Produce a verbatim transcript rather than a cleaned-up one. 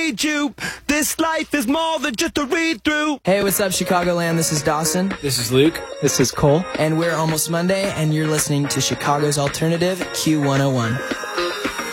need you. This life is more than just a read-through. Hey, what's up, Chicagoland? This is Dawson. This is Luke. This is Cole. And we're Almost Monday, and you're listening to Chicago's Alternative Q one oh one.